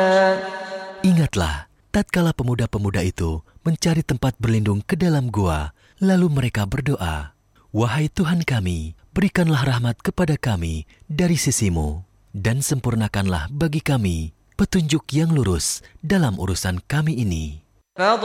Ingatlah, tatkala pemuda-pemuda itu mencari tempat berlindung ke dalam gua, lalu mereka berdoa, "Wahai Tuhan kami, berikanlah rahmat kepada kami dari sisi-Mu, dan sempurnakanlah bagi kami petunjuk yang lurus dalam urusan kami ini."